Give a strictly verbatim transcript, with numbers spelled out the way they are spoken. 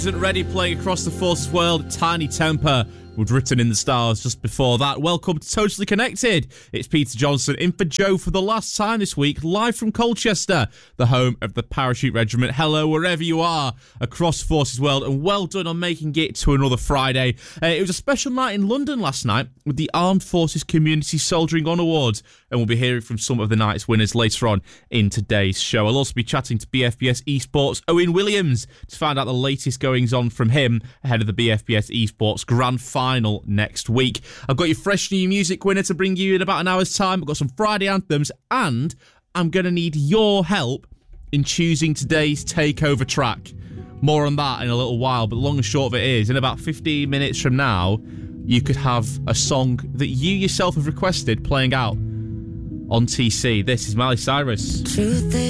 Isn't ready playing across the Forces world. Tiny Temper was written in the stars just before that. Welcome to Totally Connected. It's Peter Johnson in for Joe for the last time this week, live from Colchester, the home of the Parachute Regiment. Hello, wherever you are across Forces world, and well done on making it to another Friday. Uh, it was a special night in London last night with the Armed Forces Community Soldiering On Awards, and we'll be hearing from some of the night's winners later on in today's show. I'll also be chatting to B F B S Esports Owen Williams to find out the latest goings on from him ahead of the B F B S Esports Grand Final next week. I've got your fresh new music winner to bring you in about an hour's time. I've got some Friday anthems, and I'm going to need your help in choosing today's takeover track. More on that in a little while, but the long and short of it is, in about fifteen minutes from now, you could have a song that you yourself have requested playing out on T C. This is Miley Cyrus. Truth is